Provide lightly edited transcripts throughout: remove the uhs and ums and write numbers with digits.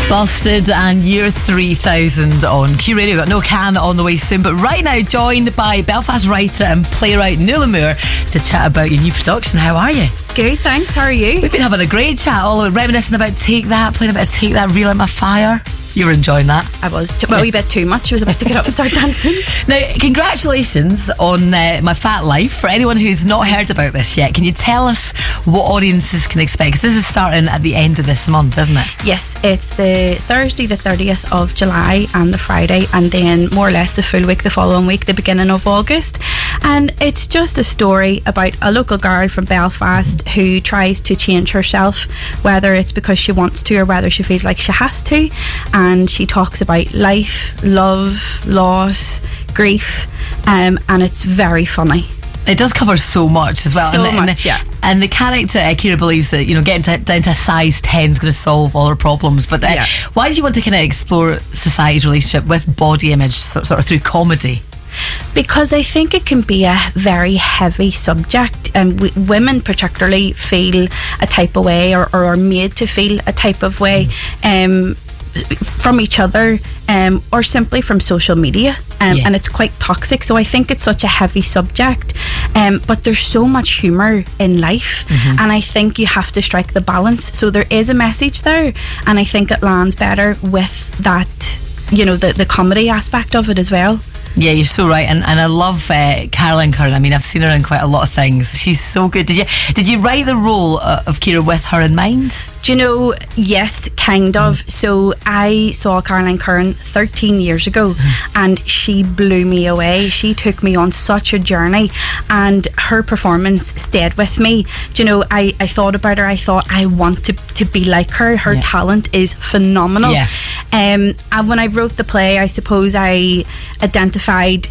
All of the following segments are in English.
Busted and Year 3000 on Q Radio. Got No Can on the way soon, but right now joined by Belfast writer and playwright Nuala Moore to chat about your new production. How are you? Good, thanks. How are you? We've been having a great chat, all reminiscing about Take That, playing a bit of Take That, Relight My Fire. You were enjoying that? I was. Well, a bit too much. I was about to get up and start dancing. Now, congratulations on My Fat Life. For anyone who's not heard about this yet, can you tell us what audiences can expect? Because this is starting at the end of this month, isn't it? Yes, it's the Thursday the 30th of July and the Friday, and then more or less the full week the following week, the beginning of August. And it's just a story about a local girl from Belfast who tries to change herself, whether it's because she wants to or whether she feels like she has to. And she talks about life, love, loss, grief, and it's very funny. It does cover so much as well. So much, yeah. And the character, Kira, believes that, getting down to size 10 is going to solve all her problems. But why did you want to kind of explore society's relationship with body image sort of through comedy? Because I think it can be a very heavy subject, and women particularly feel a type of way or are made to feel a type of way from each other or simply from social media, and it's quite toxic. So I think it's such a heavy subject, but there's so much humour in life, and I think you have to strike the balance. So there is a message there, and I think it lands better with that, the comedy aspect of it as well. Yeah, you're so right, and I love Caroline Curran. I mean, I've seen her in quite a lot of things. She's so good. Did you write the role of Kira with her in mind? Do you know, yes, kind of. So I saw Caroline Curran 13 years ago, and she blew me away. She took me on such a journey, and her performance stayed with me. Do you know, I thought about her. I thought, I want to be like her. Her talent is phenomenal. Yeah. And when I wrote the play, I suppose I identified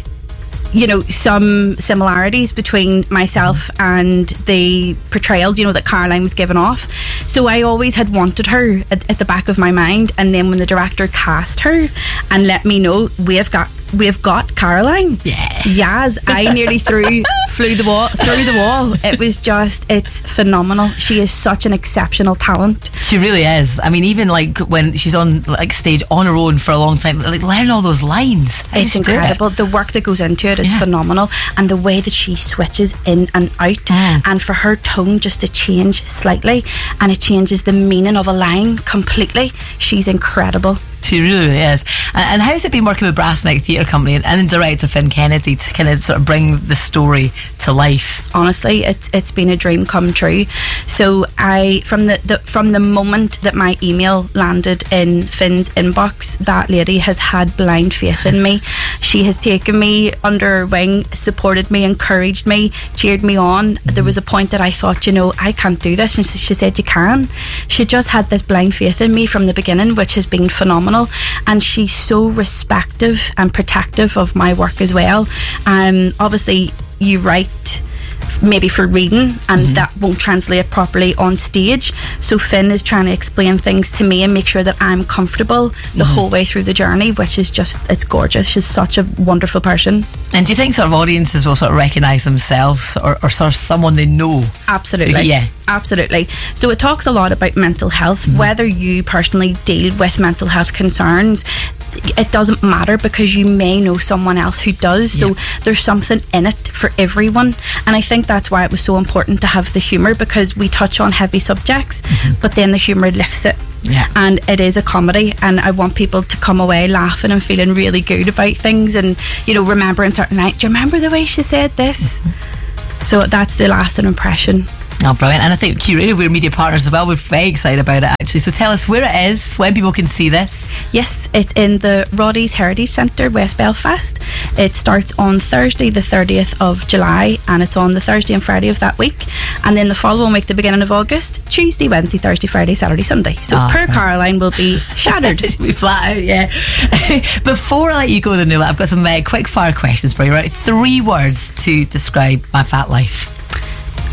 some similarities between myself and the portrayal, that Caroline was given off. So I always had wanted her at the back of my mind, and then when the director cast her and let me know we've got Caroline. Yes, I nearly flew through the wall. It was it's phenomenal. She is such an exceptional talent. She really is. I mean, even when she's on stage on her own for a long time, learn all those lines. It's incredible. The work that goes into it is phenomenal, and the way that she switches in and out, and for her tone just to change slightly, and it changes the meaning of a line completely. She's incredible. She really is. And how's it been working with Brass Neck Theatre Company and the director Finn Kennedy to kind of sort of bring the story to life? Honestly, it's been a dream come true. So from the moment that my email landed in Finn's inbox, that lady has had blind faith in me. She has taken me under her wing, supported me, encouraged me, cheered me on. There was a point that I thought, I can't do this, and she said, you can. She just had this blind faith in me from the beginning, which has been phenomenal. And she's so respective and protective of my work as well. Obviously, you write maybe for reading, and that won't translate properly on stage. So Finn is trying to explain things to me and make sure that I'm comfortable the whole way through the journey, which is it's gorgeous. She's such a wonderful person. And do you think sort of audiences will sort of recognise themselves or sort of someone they know? Absolutely. Yeah. Absolutely. So it talks a lot about mental health, whether you personally deal with mental health concerns. It doesn't matter, because you may know someone else who does. So there's something in it for everyone, and I think that's why it was so important to have the humour, because we touch on heavy subjects, but then the humour lifts it. And it is a comedy, and I want people to come away laughing and feeling really good about things, and remembering certain nights. Do you remember the way she said this? So that's the lasting impression. Oh, brilliant. And I think Q Radio, we're media partners as well. We're very excited about it, actually. So tell us where it is, when people can see this. Yes, it's in the Roddy's Heritage Centre, West Belfast. It starts on Thursday the 30th of July, and it's on the Thursday and Friday of that week. And then the following week, the beginning of August, Tuesday, Wednesday, Thursday, Friday, Saturday, Sunday. So Caroline will be shattered. She'll be flat out, yeah. Before I let you go, Nuala, I've got some quick fire questions for you, right? 3 words to describe my fat life.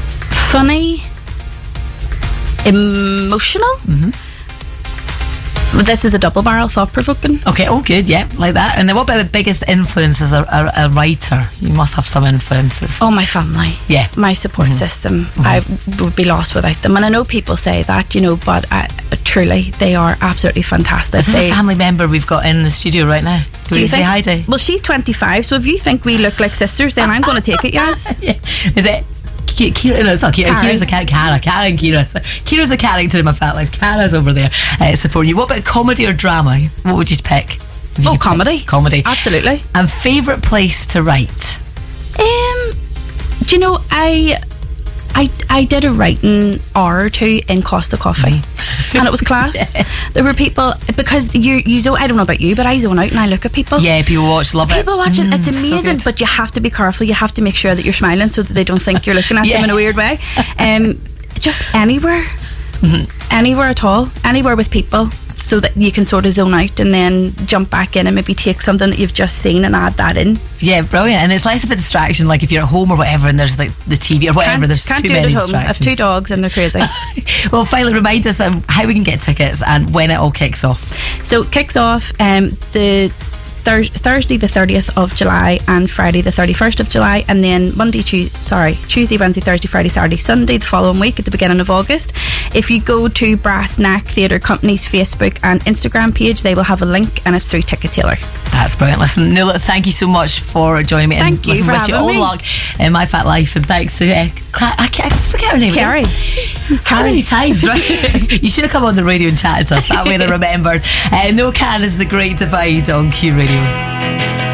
Funny, emotional, But this is a double barrel, thought-provoking. Okay, oh good, yeah, like that. And then what about the biggest influence as a writer? You must have some influences. Oh, my family. Yeah. My support system. I would be lost without them. And I know people say that, but truly, they are absolutely fantastic. Is this a family member we've got in the studio right now? Do you say hi to? Well, she's 25, so if you think we look like sisters, then I'm going to take it, yes. Yeah. Is it Kira? No, it's not Kira. Kira's the character. Kara and Kira. Kira's the character in my fat life. Kara's over there supporting you. What about comedy or drama? What would you pick? Oh, comedy. Comedy. Absolutely. And favourite place to write? Do you know, I did a writing hour or two in Costa Coffee, and it was class. There were people, because you zone. I don't know about you, but I zone out and I look at people. Yeah, people love it. People watch it. It's amazing, but you have to be careful. You have to make sure that you're smiling so that they don't think you're looking at them in a weird way. Just anywhere, anywhere at all, anywhere with people, so that you can sort of zone out and then jump back in and maybe take something that you've just seen and add that in. Yeah, brilliant. And it's less of a distraction, like if you're at home or whatever and there's like the TV or whatever, there's too many distractions. I have 2 dogs and they're crazy. Well, finally remind us how we can get tickets and when it all kicks off. So it kicks off the Thursday the 30th of July and Friday the 31st of July, and then Tuesday, Wednesday, Thursday, Friday, Saturday, Sunday the following week at the beginning of August. If you go to Brass Neck Theatre Company's Facebook and Instagram page, they will have a link, and it's through Ticketailer. That's brilliant. Listen, Nuala, thank you so much for joining me. Thank you for wish you all having me. luck in My Fat Life, and thanks to I forget her name. Carrie. How many times, right? You should have come on the radio and chatted to us. That way I remembered. No Can is The Great Divide on Q Radio.